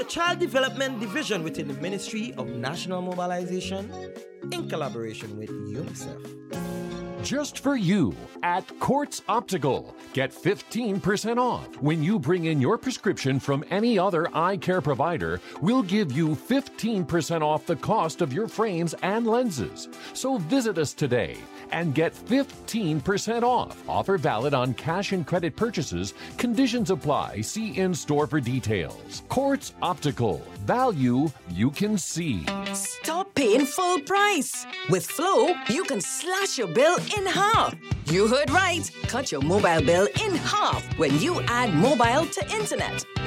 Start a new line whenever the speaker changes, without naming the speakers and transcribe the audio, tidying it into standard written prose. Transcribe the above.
The Child Development Division within the Ministry of National Mobilization, in collaboration with UNICEF.
Just for you at Quartz Optical. Get 15% off. When you bring in your prescription from any other eye care provider, we'll give you 15% off the cost of your frames and lenses. So visit us today and get 15% off. Offer valid on cash and credit purchases. Conditions apply. See in-store for details. Quartz Optical. Value you can see.
Stop paying full price. With Flow, you can slash your bill in half. You heard right. Cut your mobile bill in half when you add mobile to internet.